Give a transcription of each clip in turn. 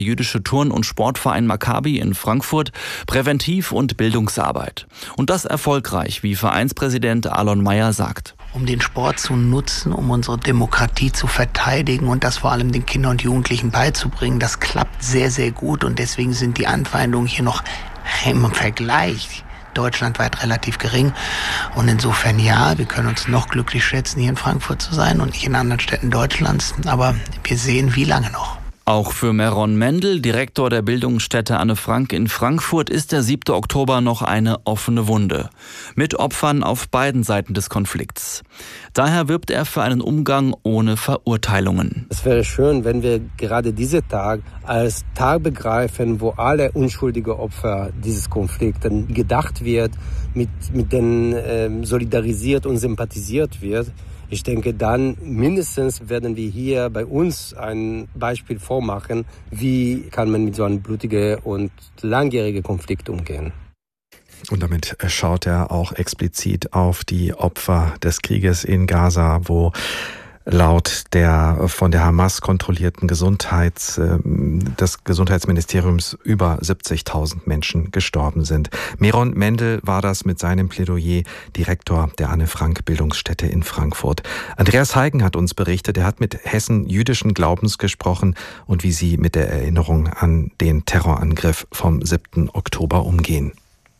jüdische Turn- und Sportverein Maccabi in Frankfurt Präventiv- und Bildungsarbeit. Und das erfolgreich, wie Vereinspräsident Alon Meyer sagt. Um den Sport zu nutzen, um unsere Demokratie zu verteidigen und das vor allem den Kindern und Jugendlichen beizubringen, das klappt sehr, sehr gut. Und deswegen sind die Anfeindungen hier noch im Vergleich deutschlandweit relativ gering. Und insofern ja, wir können uns noch glücklich schätzen, hier in Frankfurt zu sein und nicht in anderen Städten Deutschlands. Aber wir sehen, wie lange noch. Auch für Meron Mendel, Direktor der Bildungsstätte Anne Frank in Frankfurt, ist der 7. Oktober noch eine offene Wunde. Mit Opfern auf beiden Seiten des Konflikts. Daher wirbt er für einen Umgang ohne Verurteilungen. Es wäre schön, wenn wir gerade diesen Tag als Tag begreifen, wo alle unschuldigen Opfer dieses Konflikts gedacht wird, mit denen solidarisiert und sympathisiert wird. Ich denke, dann mindestens werden wir hier bei uns ein Beispiel vormachen, wie kann man mit so einem blutigen und langjährigen Konflikt umgehen. Und damit schaut er auch explizit auf die Opfer des Krieges in Gaza, wo laut der von der Hamas kontrollierten des Gesundheitsministeriums über 70.000 Menschen gestorben sind. Meron Mendel war das mit seinem Plädoyer, Direktor der Anne Frank Bildungsstätte in Frankfurt. Andreas Heigen hat uns berichtet, er hat mit Hessen jüdischen Glaubens gesprochen und wie sie mit der Erinnerung an den Terrorangriff vom 7. Oktober umgehen.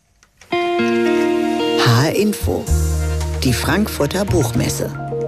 H-Info, die Frankfurter Buchmesse.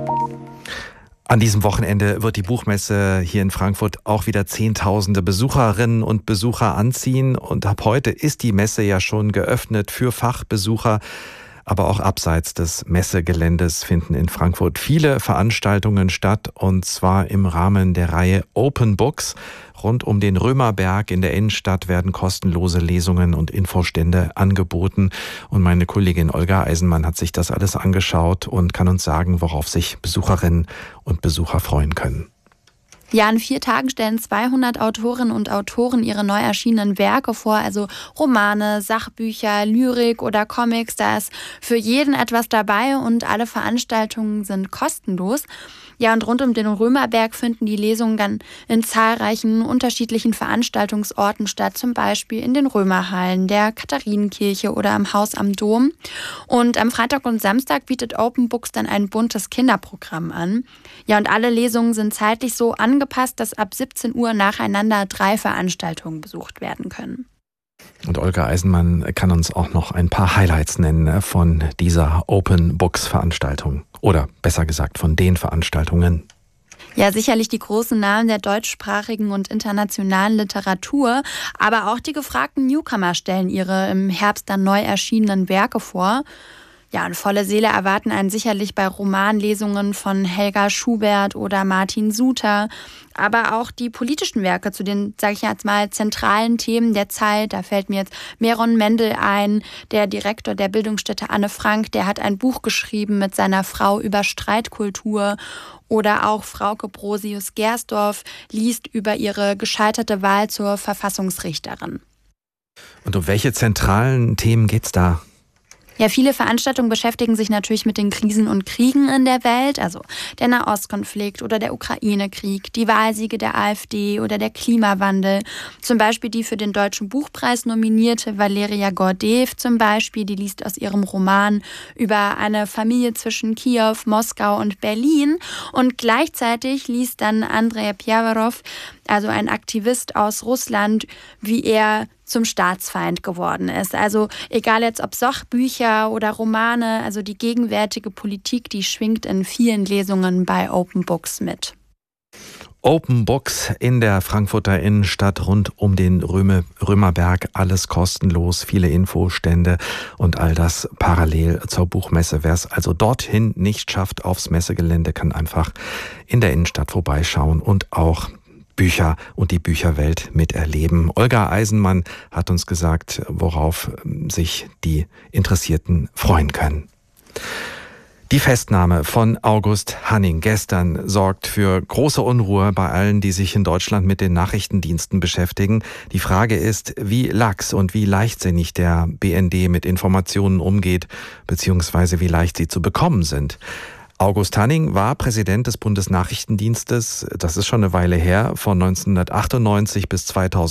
An diesem Wochenende wird die Buchmesse hier in Frankfurt auch wieder Zehntausende Besucherinnen und Besucher anziehen. Und ab heute ist die Messe ja schon geöffnet für Fachbesucher. Aber auch abseits des Messegeländes finden in Frankfurt viele Veranstaltungen statt. Und zwar im Rahmen der Reihe Open Books. Rund um den Römerberg in der Innenstadt werden kostenlose Lesungen und Infostände angeboten. Und meine Kollegin Olga Eisenmann hat sich das alles angeschaut und kann uns sagen, worauf sich Besucherinnen und Besucher freuen können. Ja, in 4 Tagen stellen 200 Autorinnen und Autoren ihre neu erschienenen Werke vor, also Romane, Sachbücher, Lyrik oder Comics. Da ist für jeden etwas dabei und alle Veranstaltungen sind kostenlos. Ja, und rund um den Römerberg finden die Lesungen dann in zahlreichen unterschiedlichen Veranstaltungsorten statt, zum Beispiel in den Römerhallen, der Katharinenkirche oder am Haus am Dom. Und am Freitag und Samstag bietet Open Books dann ein buntes Kinderprogramm an. Ja, und alle Lesungen sind zeitlich so angepasst, dass ab 17 Uhr nacheinander 3 Veranstaltungen besucht werden können. Und Olga Eisenmann kann uns auch noch ein paar Highlights nennen von dieser Open Books Veranstaltung. Oder besser gesagt von den Veranstaltungen. Ja, sicherlich die großen Namen der deutschsprachigen und internationalen Literatur, aber auch die gefragten Newcomer stellen ihre im Herbst dann neu erschienenen Werke vor. Ja, und volle Seele erwarten einen sicherlich bei Romanlesungen von Helga Schubert oder Martin Suter, aber auch die politischen Werke zu den, sage ich jetzt mal, zentralen Themen der Zeit. Da fällt mir jetzt Meron Mendel ein, der Direktor der Bildungsstätte Anne Frank, der hat ein Buch geschrieben mit seiner Frau über Streitkultur. Oder auch Frauke Brosius-Gersdorf liest über ihre gescheiterte Wahl zur Verfassungsrichterin. Und um welche zentralen Themen geht's da? Ja, viele Veranstaltungen beschäftigen sich natürlich mit den Krisen und Kriegen in der Welt, also der Nahostkonflikt oder der Ukraine-Krieg, die Wahlsiege der AfD oder der Klimawandel. Zum Beispiel die für den Deutschen Buchpreis nominierte Valeria Gordeev zum Beispiel, die liest aus ihrem Roman über eine Familie zwischen Kiew, Moskau und Berlin. Und gleichzeitig liest dann Andrei Pjawarov, also ein Aktivist aus Russland, wie er zum Staatsfeind geworden ist. Also egal jetzt ob Sachbücher oder Romane, also die gegenwärtige Politik, die schwingt in vielen Lesungen bei Open Books mit. Open Books in der Frankfurter Innenstadt rund um den Römerberg, alles kostenlos, viele Infostände und all das parallel zur Buchmesse. Wer es also dorthin nicht schafft aufs Messegelände, kann einfach in der Innenstadt vorbeischauen und auch Bücher und die Bücherwelt miterleben. Olga Eisenmann hat uns gesagt, worauf sich die Interessierten freuen können. Die Festnahme von August Hanning gestern sorgt für große Unruhe bei allen, die sich in Deutschland mit den Nachrichtendiensten beschäftigen. Die Frage ist, wie lax und wie leichtsinnig der BND mit Informationen umgeht, beziehungsweise wie leicht sie zu bekommen sind. August Hanning war Präsident des Bundesnachrichtendienstes, das ist schon eine Weile her, von 1998 bis 2000.